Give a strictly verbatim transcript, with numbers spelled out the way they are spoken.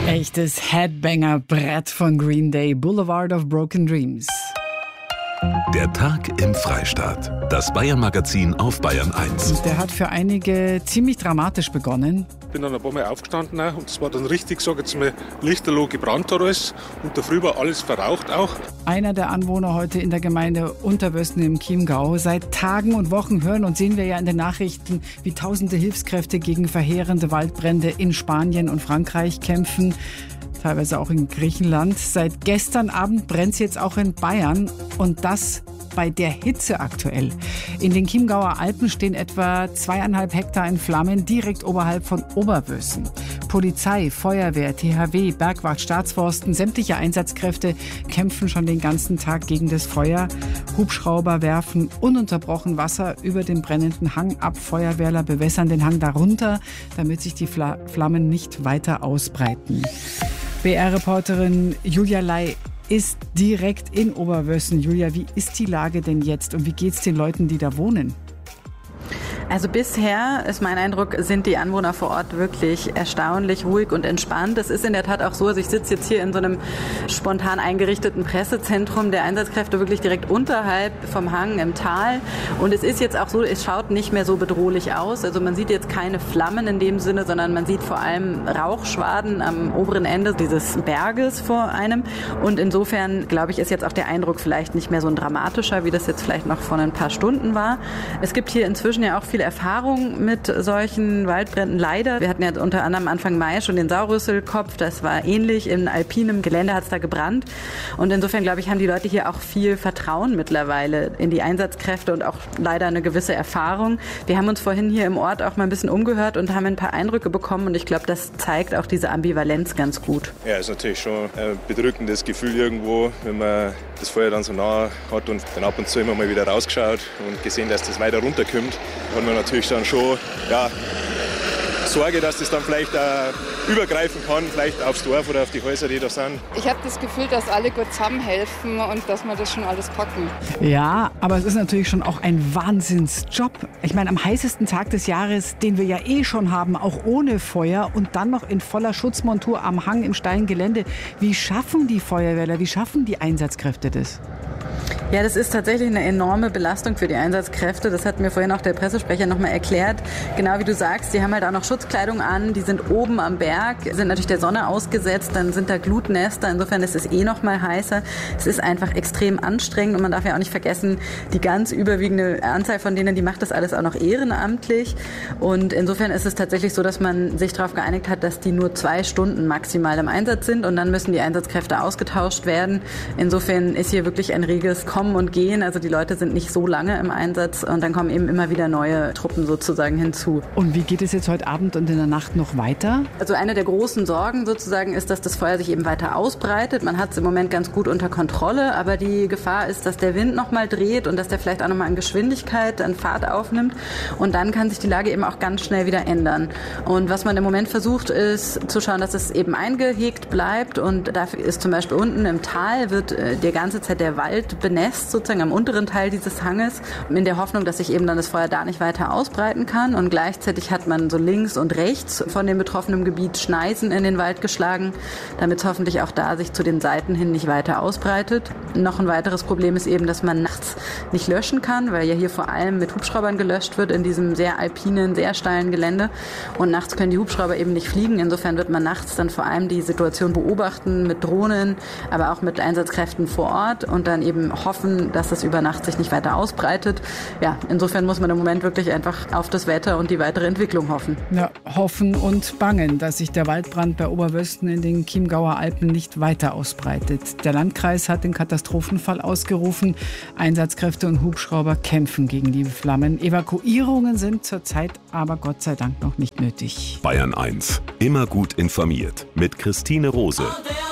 Echtes Headbanger-Brett von Green Day, Boulevard of Broken Dreams. Der Tag im Freistaat. Das Bayern-Magazin auf Bayern eins. Der hat für einige ziemlich dramatisch begonnen. Ich bin dann ein paar Mal aufgestanden auch, und es war dann richtig, sage jetzt mal, lichterloh gebrannt alles und da früh war alles verraucht auch. Einer der Anwohner heute in der Gemeinde Unterwössen im Chiemgau. Seit Tagen und Wochen hören und sehen wir ja in den Nachrichten, wie tausende Hilfskräfte gegen verheerende Waldbrände in Spanien und Frankreich kämpfen. Teilweise auch in Griechenland. Seit gestern Abend brennt es jetzt auch in Bayern und das bei der Hitze aktuell. In den Chiemgauer Alpen stehen etwa zweieinhalb Hektar in Flammen direkt oberhalb von Oberwössen. Polizei, Feuerwehr, T H W, Bergwacht, Staatsforsten, sämtliche Einsatzkräfte kämpfen schon den ganzen Tag gegen das Feuer. Hubschrauber werfen ununterbrochen Wasser über den brennenden Hang ab. Feuerwehrler bewässern den Hang darunter, damit sich die Fla- Flammen nicht weiter ausbreiten. B R-Reporterin Julia Ley ist direkt in Oberwössen. Julia, wie ist die Lage denn jetzt und wie geht's den Leuten, die da wohnen? Also bisher ist mein Eindruck, sind die Anwohner vor Ort wirklich erstaunlich ruhig und entspannt. Es ist in der Tat auch so, also ich sitze jetzt hier in so einem spontan eingerichteten Pressezentrum der Einsatzkräfte wirklich direkt unterhalb vom Hang im Tal. Und es ist jetzt auch so, es schaut nicht mehr so bedrohlich aus. Also man sieht jetzt keine Flammen in dem Sinne, sondern man sieht vor allem Rauchschwaden am oberen Ende dieses Berges vor einem. Und insofern, glaube ich, ist jetzt auch der Eindruck vielleicht nicht mehr so ein dramatischer, wie das jetzt vielleicht noch vor ein paar Stunden war. Es gibt hier inzwischen ja auch viele Erfahrung mit solchen Waldbränden leider. Wir hatten ja unter anderem Anfang Mai schon den Saurüsselkopf. Das war ähnlich. In alpinem Gelände hat es da gebrannt. Und insofern, glaube ich, haben die Leute hier auch viel Vertrauen mittlerweile in die Einsatzkräfte und auch leider eine gewisse Erfahrung. Wir haben uns vorhin hier im Ort auch mal ein bisschen umgehört und haben ein paar Eindrücke bekommen. Und ich glaube, das zeigt auch diese Ambivalenz ganz gut. Ja, ist natürlich schon ein bedrückendes Gefühl irgendwo, wenn man das Feuer dann so nah hat und dann ab und zu immer mal wieder rausgeschaut und gesehen, dass das weiter runterkommt. Hat man natürlich dann schon ja, Sorge, dass das dann vielleicht auch übergreifen kann, vielleicht aufs Dorf oder auf die Häuser, die da sind. Ich habe das Gefühl, dass alle gut zusammenhelfen und dass wir das schon alles packen. Ja, aber es ist natürlich schon auch ein Wahnsinnsjob. Ich meine, am heißesten Tag des Jahres, den wir ja eh schon haben, auch ohne Feuer und dann noch in voller Schutzmontur am Hang im steilen Gelände. Wie schaffen die Feuerwehrler, wie schaffen die Einsatzkräfte das? Ja, das ist tatsächlich eine enorme Belastung für die Einsatzkräfte. Das hat mir vorhin auch der Pressesprecher nochmal erklärt. Genau wie du sagst, die haben halt auch noch Schutzkleidung an, die sind oben am Berg, sind natürlich der Sonne ausgesetzt, dann sind da Glutnester, insofern ist es eh noch mal heißer. Es ist einfach extrem anstrengend und man darf ja auch nicht vergessen, die ganz überwiegende Anzahl von denen, die macht das alles auch noch ehrenamtlich. Und insofern ist es tatsächlich so, dass man sich darauf geeinigt hat, dass die nur zwei Stunden maximal im Einsatz sind und dann müssen die Einsatzkräfte ausgetauscht werden. Insofern ist hier wirklich ein reges Kommen und Gehen. Also die Leute sind nicht so lange im Einsatz und dann kommen eben immer wieder neue Truppen sozusagen hinzu. Und wie geht es jetzt heute Abend und in der Nacht noch weiter? Also eine der großen Sorgen sozusagen ist, dass das Feuer sich eben weiter ausbreitet. Man hat es im Moment ganz gut unter Kontrolle, aber die Gefahr ist, dass der Wind nochmal dreht und dass der vielleicht auch nochmal an Geschwindigkeit, an Fahrt aufnimmt und dann kann sich die Lage eben auch ganz schnell wieder ändern. Und was man im Moment versucht, ist zu schauen, dass es eben eingehegt bleibt und dafür ist zum Beispiel unten im Tal wird die ganze Zeit der Wald benässt, sozusagen am unteren Teil dieses Hanges, in der Hoffnung, dass sich eben dann das Feuer da nicht weiter ausbreiten kann. Und gleichzeitig hat man so links und rechts von dem betroffenen Gebiet Schneisen in den Wald geschlagen, damit es hoffentlich auch da sich zu den Seiten hin nicht weiter ausbreitet. Noch ein weiteres Problem ist eben, dass man nachts nicht löschen kann, weil ja hier vor allem mit Hubschraubern gelöscht wird in diesem sehr alpinen, sehr steilen Gelände. Und nachts können die Hubschrauber eben nicht fliegen. Insofern wird man nachts dann vor allem die Situation beobachten mit Drohnen, aber auch mit Einsatzkräften vor Ort und dann eben hoffen, dass es über Nacht sich nicht weiter ausbreitet. Ja, insofern muss man im Moment wirklich einfach auf das Wetter und die weitere Entwicklung hoffen. Ja, hoffen und bangen, dass sich der Waldbrand bei Oberwösten in den Chiemgauer Alpen nicht weiter ausbreitet. Der Landkreis hat den Katastrophenfall ausgerufen. Einsatzkräfte und Hubschrauber kämpfen gegen die Flammen. Evakuierungen sind zurzeit aber Gott sei Dank noch nicht nötig. Bayern eins. Immer gut informiert. Mit Christine Rose.